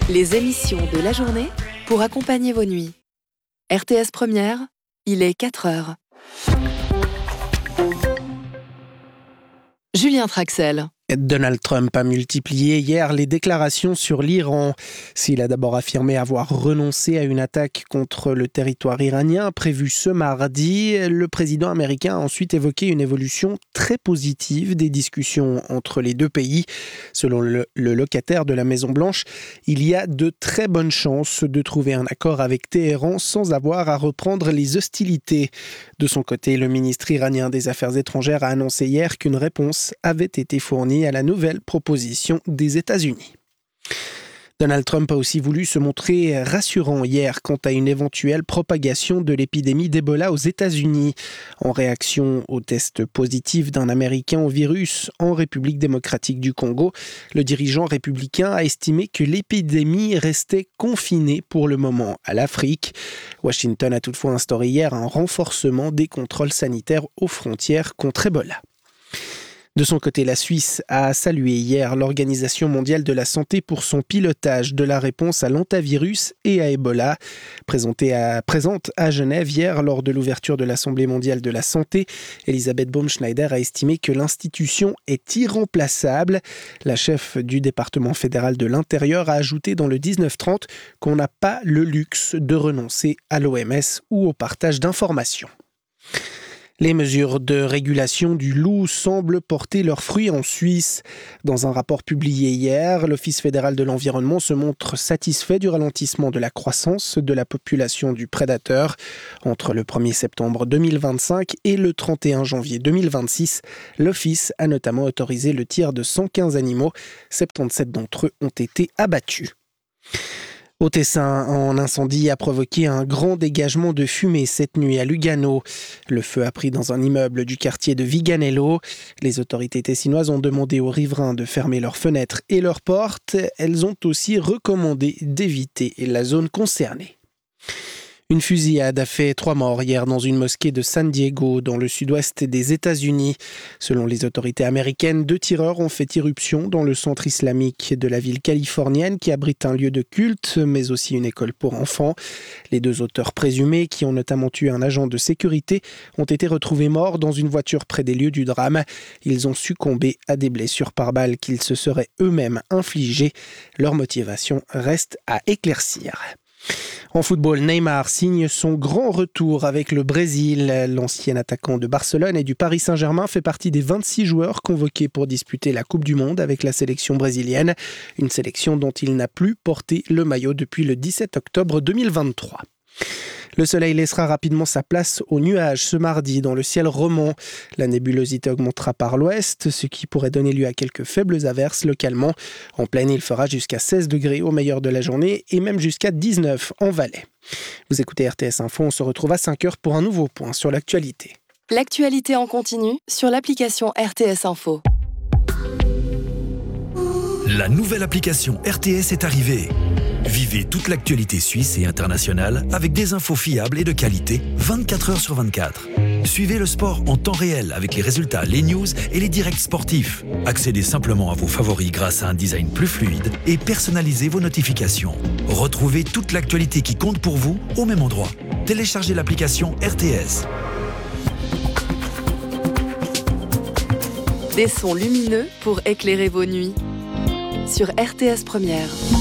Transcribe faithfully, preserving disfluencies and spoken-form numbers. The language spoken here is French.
Les émissions de la journée pour accompagner vos nuits. R T S Première, il est quatre heures. Julien Traxel. Donald Trump a multiplié hier les déclarations sur l'Iran. S'il a d'abord affirmé avoir renoncé à une attaque contre le territoire iranien prévue ce mardi, le président américain a ensuite évoqué une évolution très positive des discussions entre les deux pays. Selon le, le locataire de la Maison-Blanche, il y a de très bonnes chances de trouver un accord avec Téhéran sans avoir à reprendre les hostilités. De son côté, le ministre iranien des Affaires étrangères a annoncé hier qu'une réponse avait été fournie à la nouvelle proposition des États-Unis. Donald Trump a aussi voulu se montrer rassurant hier quant à une éventuelle propagation de l'épidémie d'Ebola aux États-Unis. En réaction au test positif d'un Américain au virus en République démocratique du Congo, le dirigeant républicain a estimé que l'épidémie restait confinée pour le moment à l'Afrique. Washington a toutefois instauré hier un renforcement des contrôles sanitaires aux frontières contre Ebola. De son côté, la Suisse a salué hier l'Organisation mondiale de la santé pour son pilotage de la réponse à l'hantavirus et à Ebola. Présentée à, présente à Genève hier lors de l'ouverture de l'Assemblée mondiale de la santé, Elisabeth Baumschneider a estimé que l'institution est irremplaçable. La chef du département fédéral de l'Intérieur a ajouté dans le dix-neuf trente qu'on n'a pas le luxe de renoncer à l'O M S ou au partage d'informations. Les mesures de régulation du loup semblent porter leurs fruits en Suisse. Dans un rapport publié hier, l'Office fédéral de l'environnement se montre satisfait du ralentissement de la croissance de la population du prédateur. Entre le premier septembre deux mille vingt-cinq et le trente et un janvier deux mille vingt-six, l'Office a notamment autorisé le tir de cent quinze animaux. soixante-dix-sept d'entre eux ont été abattus. Au Tessin, un incendie a provoqué un grand dégagement de fumée cette nuit à Lugano. Le feu a pris dans un immeuble du quartier de Viganello. Les autorités tessinoises ont demandé aux riverains de fermer leurs fenêtres et leurs portes. Elles ont aussi recommandé d'éviter la zone concernée. Une fusillade a fait trois morts hier dans une mosquée de San Diego, dans le sud-ouest des États-Unis. Selon les autorités américaines, deux tireurs ont fait irruption dans le centre islamique de la ville californienne qui abrite un lieu de culte, mais aussi une école pour enfants. Les deux auteurs présumés, qui ont notamment tué un agent de sécurité, ont été retrouvés morts dans une voiture près des lieux du drame. Ils ont succombé à des blessures par balle qu'ils se seraient eux-mêmes infligées. Leur motivation reste à éclaircir. En football, Neymar signe son grand retour avec le Brésil. L'ancien attaquant de Barcelone et du Paris Saint-Germain fait partie des vingt-six joueurs convoqués pour disputer la Coupe du Monde avec la sélection brésilienne. Une sélection dont il n'a plus porté le maillot depuis le dix-sept octobre deux mille vingt-trois. Le soleil laissera rapidement sa place aux nuages ce mardi dans le ciel roman. La nébulosité augmentera par l'ouest, ce qui pourrait donner lieu à quelques faibles averses localement. En plaine, il fera jusqu'à seize degrés au meilleur de la journée et même jusqu'à dix-neuf en Valais. Vous écoutez R T S Info, on se retrouve à cinq heures pour un nouveau point sur l'actualité. L'actualité en continu sur l'application R T S Info. La nouvelle application R T S est arrivée. Vivez toute l'actualité suisse et internationale avec des infos fiables et de qualité vingt-quatre heures sur vingt-quatre. Suivez le sport en temps réel avec les résultats, les news et les directs sportifs. Accédez simplement à vos favoris grâce à un design plus fluide et personnalisez vos notifications. Retrouvez toute l'actualité qui compte pour vous au même endroit. Téléchargez l'application R T S. Des sons lumineux pour éclairer vos nuits. Sur R T S Première.